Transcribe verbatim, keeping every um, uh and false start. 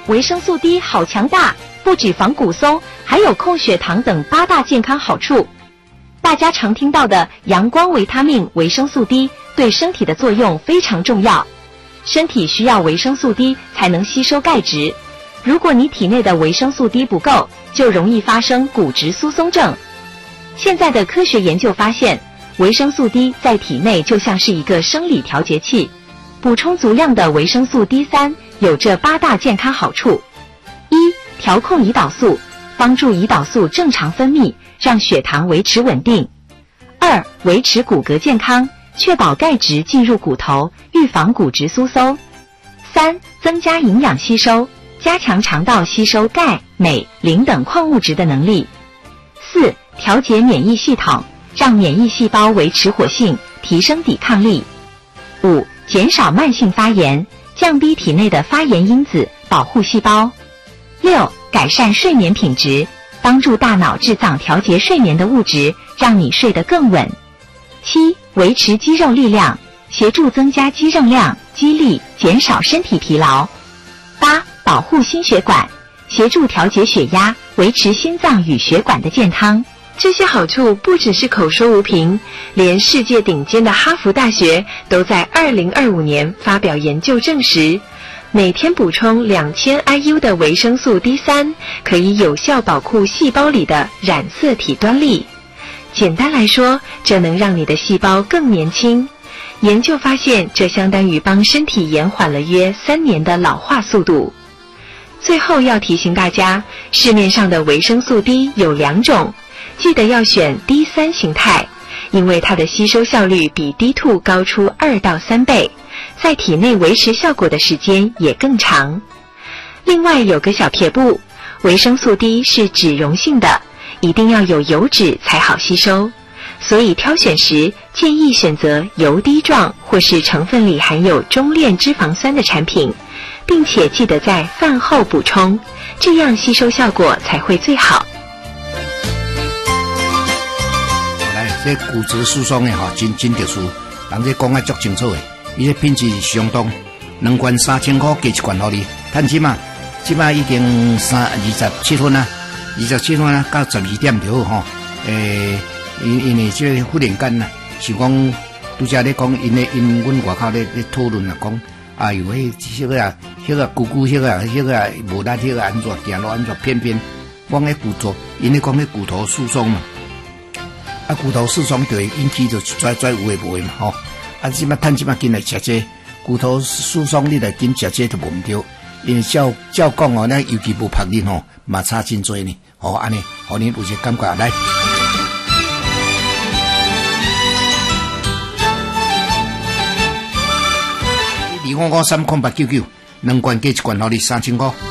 维生素 D 好强大，不止防骨松，还有控血糖等八大健康好处。大家常听到的阳光维他命维生素 D 对身体的作用非常重要，身体需要维生素 D 才能吸收钙质。如果你体内的维生素 D 不够，就容易发生骨质疏松症。现在的科学研究发现，维生素 D 在体内就像是一个生理调节器，补充足量的维生素 D 三 有这八大健康好处：一、调控胰岛素，帮助胰岛素正常分泌，让血糖维持稳定；二、维持骨骼健康，确保钙质进入骨头，预防骨质疏松；三、增加营养吸收，加强肠道吸收钙、镁、磷等矿物质的能力；四、调节免疫系统，让免疫细胞维持活性，提升抵抗力；五、减少慢性发炎，降低体内的发炎因子，保护细胞；六、改善睡眠品质，帮助大脑制造调节睡眠的物质，让你睡得更稳；七、维持肌肉力量，协助增加肌肉量、肌力，减少身体疲劳；八、保护心血管，协助调节血压，维持心脏与血管的健康。 这些好处不只是口说无凭，连世界顶尖的哈佛大学都在二零二五年发表研究证实，每天补充两千 I U 的维生素 D 三 可以有效保护细胞里的染色体端粒。简单来说，这能让你的细胞更年轻。研究发现，这相当于帮身体延缓了约三年的老化速度。最后要提醒大家，市面上的维生素 D 有两种，记得要选 D 三 形态，因为它的吸收效率比 D 二 高出二到三倍，在体内维持效果的时间也更长。另外有个小撇步，维生素 D 是脂溶性的，一定要有油脂才好吸收，所以挑选时建议选择油滴状或是成分里含有中链脂肪酸的产品，并且记得在饭后补充，这样吸收效果才会最好。 这骨质疏松的哈，真真特殊，人这讲啊足清楚的，伊这品质是相当，两罐三千块加一罐互你，趁即嘛，即嘛已经三二十七分啦，二十七分啦，到十二点就好吼。诶，因因为这个忽然间呐，是讲拄则咧讲，因咧因阮外口咧咧讨论啊，讲哎呦，迄迄个啊，迄个姑姑，迄个啊，迄个啊，无力，迄个安怎行路安怎偏偏，讲迄骨头，因咧讲迄骨头疏松嘛。啊，骨头疏松就会引起就跩跩有诶无诶嘛吼。啊，即摆趁即摆紧来食这骨头疏松，你来紧食这就无毋对。因为照照讲哦，咱尤其无拍恁吼，嘛差真多呢。吼，安尼，互恁有些感觉来。二五五三空八九九，两罐加一罐，互你三千块。